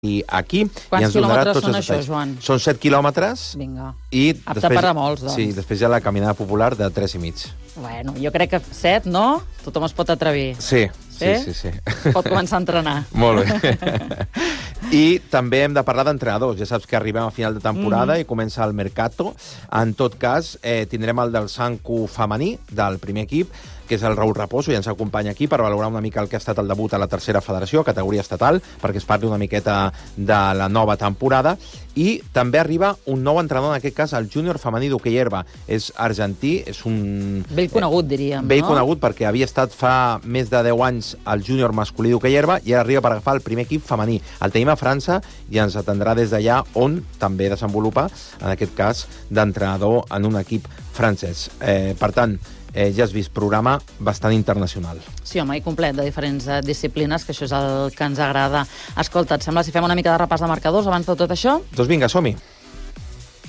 aquí. Quants quilòmetres són això, Joan? Són 7 quilòmetres. Vinga. I apte per a molts, doncs. Sí, després hi ha la caminada popular de 3,5. Bueno, jo crec que 7, no? Tothom es pot atrevir. Sí. Pot començar a entrenar. Molt bé. I també hem de parlar d'entrenadors. Ja saps que arribem a final de temporada i comença el Mercato. En tot cas, tindrem el del Sanku femení, del primer equip, que és el Raül Raposo, i ens acompanya aquí per valorar una mica el que ha estat el debut a la tercera federació, categoria estatal, perquè es parli una miqueta de la nova temporada. I també arriba un nou entrenador, en aquest cas el júnior femení d'hoquei herba. És argentí, és un... Vell conegut, diríem, Vell conegut, perquè havia estat fa més de 10 anys el júnior masculí d'hoquei herba i ara arriba per agafar el primer equip femení. El tenim a França i ens atendrà des d'allà, on també desenvolupa, en aquest cas, d'entrenador en un equip francès. Per tant, ja has vist, programa bastant internacional. Sí, home, i complet, de diferents disciplines, que això és el que ens agrada. Escolta, et sembla si fem una mica de repàs de marcadors abans de tot això? Doncs vinga, som-hi.